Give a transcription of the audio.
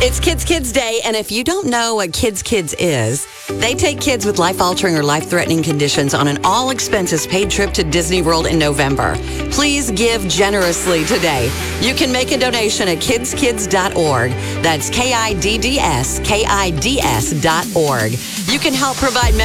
It's Kids Kids Day, and if you don't know what Kids Kids is, they take kids with life-altering or life-threatening conditions on an all-expenses-paid trip to Disney World in November. Please give generously today. You can make a donation at kidskids.org. That's KIDDS.org. You can help provide